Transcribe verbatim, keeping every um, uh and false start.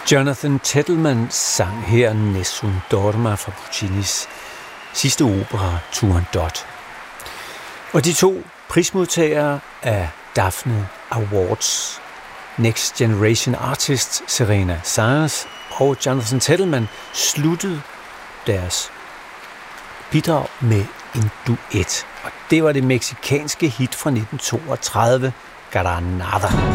Jonathan Tettleman sang her Nessun Dorma fra Puccinis sidste opera Turandot. Og de to prismodtagere af Daphne Awards, Next Generation Artist Serena Sayers og Jonathan Tettleman, sluttede deres bidrag med en duet. Og det var det meksikanske hit fra nitten toogtredive, Granada.